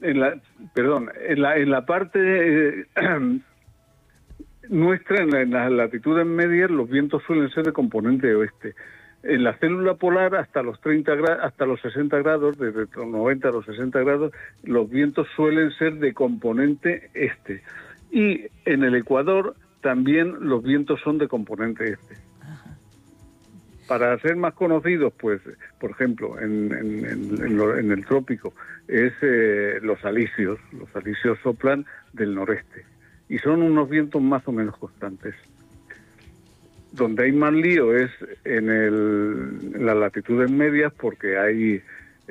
en la parte nuestra, en las latitudes medias, los vientos suelen ser de componente oeste. En la célula polar, hasta los 60 grados, desde los 90 a los 60 grados, los vientos suelen ser de componente este. Y en el Ecuador también los vientos son de componente este. Para ser más conocidos, pues, por ejemplo, en el trópico, es los alisios. Los alisios soplan del noreste y son unos vientos más o menos constantes. Donde hay más lío es en las latitudes medias, porque hay,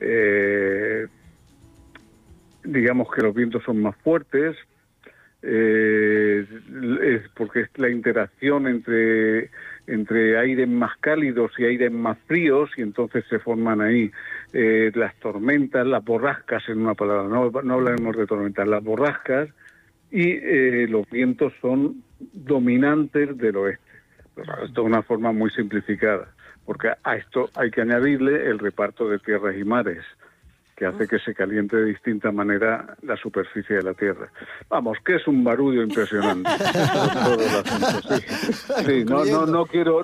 digamos que los vientos son más fuertes, es porque es la interacción entre aires más cálidos y aires más fríos, y entonces se forman ahí las tormentas, las borrascas, en una palabra, no hablaremos de tormentas, las borrascas, y los vientos son dominantes del oeste. Pero esto es una forma muy simplificada, porque a esto hay que añadirle el reparto de tierras y mares, que hace que se caliente de distinta manera la superficie de la Tierra. Vamos, que es un barullo impresionante. Todo el asunto, sí, no quiero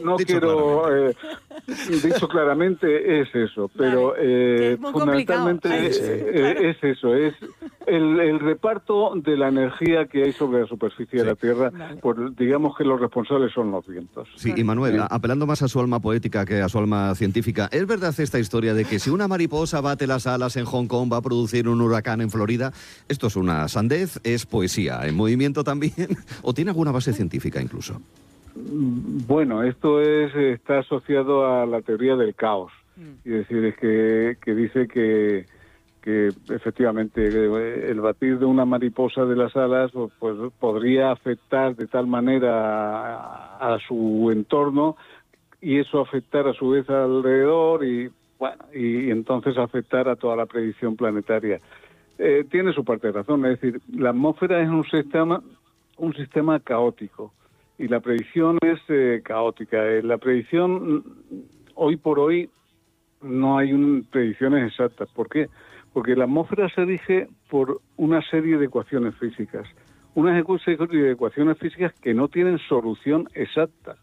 dicho claramente es eso, pero fundamentalmente es eso, es el reparto de la energía que hay sobre la superficie de la Tierra. Pues digamos que los responsables son los vientos. Sí, y Manuel, apelando más a su alma poética que a su alma científica, ¿es verdad esta historia de que si una mariposa bate las alas en Hong Kong va a producir un huracán en Florida? ¿Esto es una sandez? ¿Es poesía en movimiento también? ¿O tiene alguna base científica incluso? Bueno, esto está asociado a la teoría del caos. Es decir, es que dice que efectivamente el batir de una mariposa de las alas pues podría afectar de tal manera a su entorno, y eso afectar a su vez alrededor, y bueno, y entonces afectar a toda la predicción planetaria. Tiene su parte de razón, es decir, la atmósfera es un sistema caótico, y la predicción es caótica. La predicción, hoy por hoy, no hay predicciones exactas. ¿Por qué? Porque la atmósfera se rige por una serie de ecuaciones físicas. Una serie de ecuaciones físicas que no tienen solución exacta.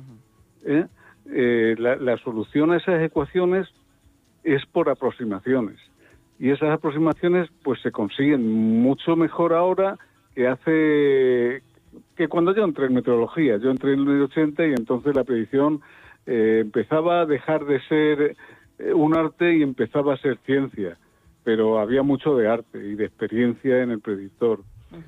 La solución a esas ecuaciones es por aproximaciones. Y esas aproximaciones pues se consiguen mucho mejor ahora que cuando yo entré en meteorología. Yo entré en el 80 y entonces la predicción empezaba a dejar de ser un arte y empezaba a ser ciencia. Pero había mucho de arte y de experiencia en el predictor.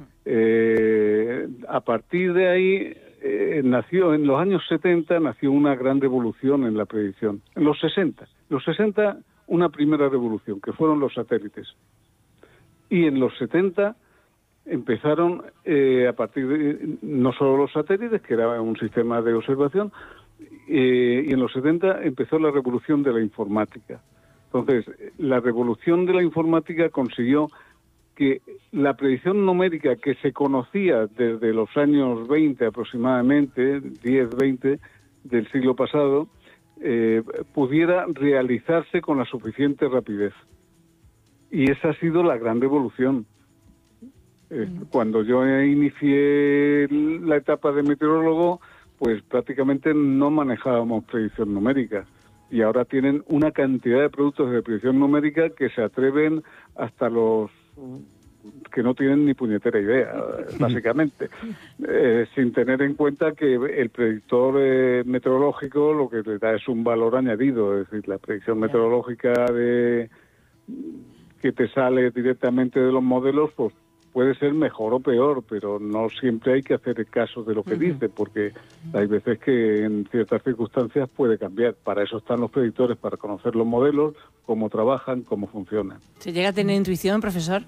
A partir de ahí nació, en los años 70, nació una gran revolución en la predicción. En los 60, una primera revolución, que fueron los satélites. Y en los 70 empezaron, a partir de, no solo los satélites, que era un sistema de observación, y en los 70 empezó la revolución de la informática. Entonces, la revolución de la informática consiguió que la predicción numérica que se conocía desde los años 20 aproximadamente, 10, 20 del siglo pasado, pudiera realizarse con la suficiente rapidez. Y esa ha sido la gran revolución. Cuando yo inicié la etapa de meteorólogo, pues prácticamente no manejábamos predicción numérica. Y ahora tienen una cantidad de productos de predicción numérica que se atreven hasta los que no tienen ni puñetera idea, básicamente, sin tener en cuenta que el predictor meteorológico lo que le da es un valor añadido. Es decir, la predicción meteorológica que te sale directamente de los modelos, pues puede ser mejor o peor, pero no siempre hay que hacer caso de lo que dice, porque hay veces que en ciertas circunstancias puede cambiar. Para eso están los predictores, para conocer los modelos, cómo trabajan, cómo funcionan. ¿Se llega a tener intuición, profesor?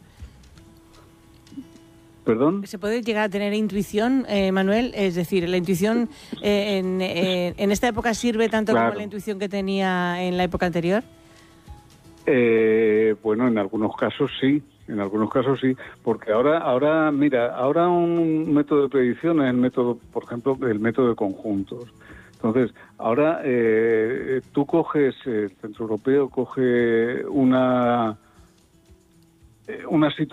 ¿Perdón? ¿Se puede llegar a tener intuición, Manuel? Es decir, ¿la intuición en esta época sirve tanto como la intuición que tenía en la época anterior? Bueno, en algunos casos sí. En algunos casos sí, porque ahora un método de predicción es el método, por ejemplo, el método de conjuntos. Entonces, ahora tú coges, el Centro Europeo coge una situación